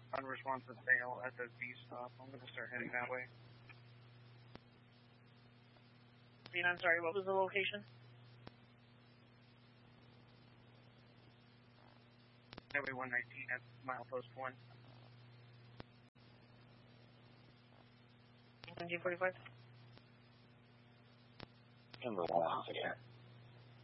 Unresponsive fail at the D stop. I'm going to start heading that way. I'm sorry, what was the location? Highway 119 at milepost 1. 1945? Number 1 again.